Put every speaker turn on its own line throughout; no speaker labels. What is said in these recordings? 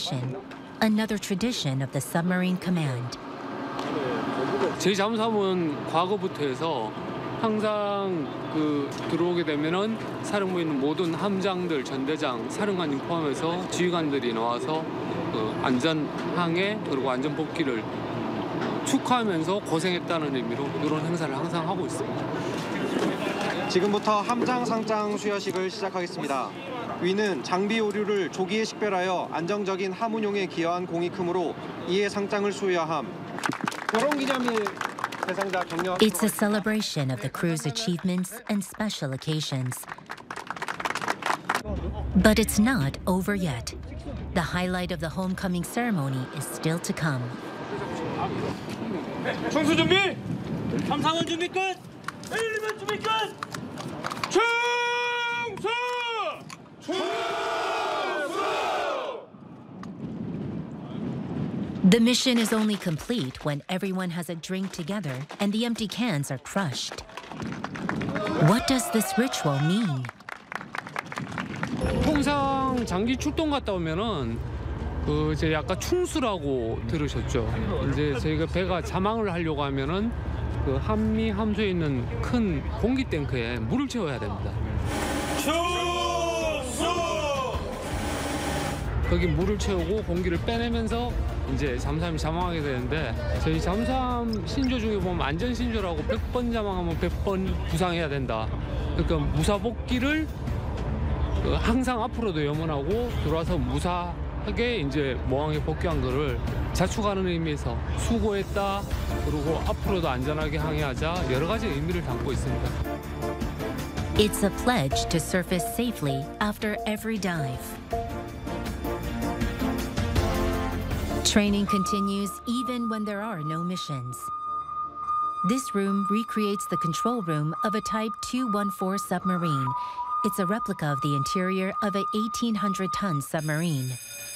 mission, another tradition of the submarine command.
저희 잠수함은 과거부터 해서 항상 들어오게 되면은 사령부에 있는 모든 함장들, 전대장, 사령관님 포함해서 지휘관들이 나와서 안전항해 그리고 안전 복귀를 축하하면서 고생했다는 의미로 이런 행사를 항상 하고 있습니다.
지금부터 함장 상장 수여식을 시작하겠습니다. 위는 장비 오류를 조기에 식별하여 안정적인 함 운용에 기여한 공이 크므로 이에 상장을 수여함. 결혼기념일 대상자 격려.
It's a celebration of the crew's achievements and special occasions. But it's not over yet. The highlight of the homecoming ceremony is still to come.
청소 준비! 함상원 준비 끝! 엘리먼 준비 끝! 충수!
The mission is only complete when everyone has a drink together and the empty cans are crushed. What does this ritual mean?
통상 장기 출동 갔다 오면은 이제 약간 충수라고 들으셨죠. 이제 저희가 배가 자망을 하려고 하면은 한미 함소에 있는 큰 공기 탱크에 물을 채워야 됩니다.
충수!
거기 물을 채우고 공기를 빼내면서 이제 잠수함이 자망하게 되는데 저희 잠수함 신조 중에 보면 안전 신조라고 100번 자망하면 100번 부상해야 된다. 그러니까 무사복귀를 항상 앞으로도 염원하고 들어와서 무사하게 이제 모항에 복귀한 거를 자축하는 의미에서 수고했다. 그리고 앞으로도 안전하게 항해하자 여러 가지 의미를 담고 있습니다.
It's a pledge to surface safely after every dive. Training continues even when there are no missions. This room recreates the control room of a Type 214 submarine. It's a replica of the interior of a 1,800-ton submarine.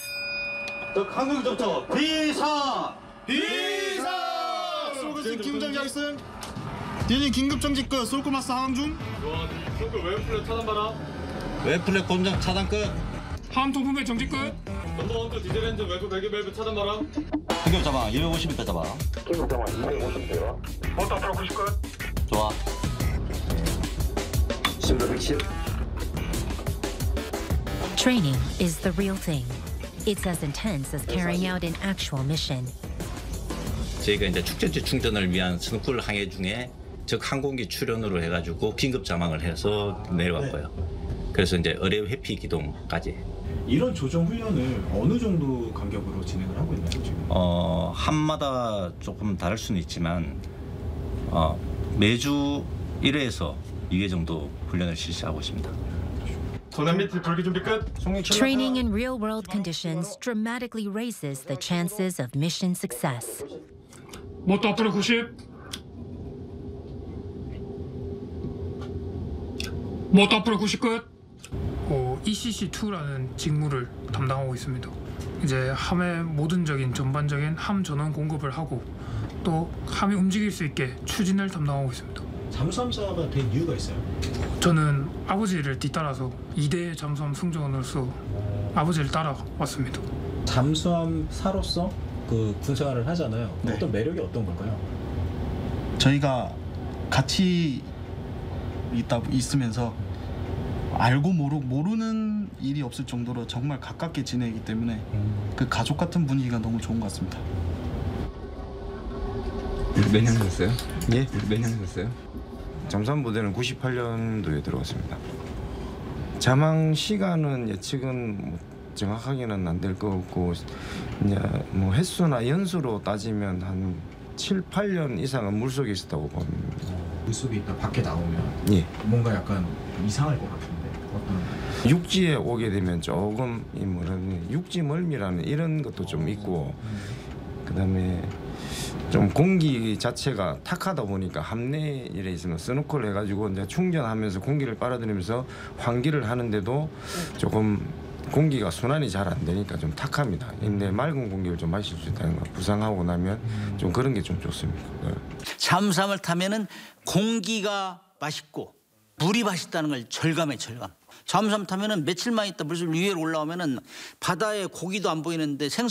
한국부터 비상! 비상!
쏘글슨 김정 잭슨 디니 긴급 정지 끝. 솔코마스 하강 중.
좋아, 솔콜 웨이플랫 차단봐라.
웨플렛 곤장 차단 끝.
함 통풍배 정지 끝. 넘버원급 디젤 엔진 외부 배기 밸브 차단봐라.
긴급 잡아 250m 잡아.
긴급 상황 250대요. 모터 앞으로 90 끝.
좋아.
심도 110.
Training is the real thing. It's as intense as carrying out an actual mission.
저희가 이제 축전지 충전을 위한 스노클 항해 중에 적 항공기 출현으로 해가지고 긴급 자망을 해서 내려왔고요. 그래서 이제 어뢰 회피 기동까지.
이런 조정 훈련을 어느 정도 간격으로 진행을 하고 있나요 지금?
함마다 조금 다를 수는 있지만 매주 1회에서 2회 정도 훈련을 실시하고 있습니다.
도난 밑 돌기 준비 끝.
Training in real-world conditions dramatically raises the chances of mission success.
모터 앞으로 90. 모터 앞으로 90 끝. ECC2라는 직무를 담당하고 있습니다. 이제 함의 모든적인 전반적인 함 전원 공급을 하고 또 함이 움직일 수 있게 추진을 담당하고 있습니다.
잠수함사가 된 이유가 있어요?
저는 아버지를 뒤따라서 2대 잠수함 승조원으로서 아버지를 따라왔습니다.
잠수함사로서 그 군생활을 하잖아요.
네.
어떤 매력이 어떤 걸까요?
저희가 같이 있으면서 알고 모르는 일이 없을 정도로 정말 가깝게 지내기 때문에 그 가족 같은 분위기가 너무 좋은 것 같습니다.
몇 년 됐어요?
예?
몇 년 됐어요?
잠수함 부대는 98년도에 들어갔습니다. 자망 시간은 예측은 뭐 정확하게는 안 될 것 같고 이제 뭐 횟수나 연수로 따지면 한 7, 8년 이상은 물속에 있었다고 봅니다.
물속에 있다 밖에 나오면
예.
뭔가 약간 이상할 것 같은데 어떤?
육지에 오게 되면 조금 이 뭐라는 육지 멀미라는 이런 것도 좀 있고 그다음에 좀 공기 자체가 탁하다 보니까 함내 일에 있으면 스노클 해가지고 이제 충전하면서 공기를 빨아들이면서 환기를 하는데도 조금 공기가 순환이 잘 안 되니까 좀 탁합니다. 근데 맑은 공기를 좀 마실 수 있다는 거 부상하고 나면 좀 그런 게 좀 좋습니다. 네.
잠수함을 타면은 공기가 맛있고 물이 맛있다는 걸 절감해 절감. 잠수함 타면은 며칠만 있다 물속 위에 올라오면은 바다에 고기도 안 보이는데 생선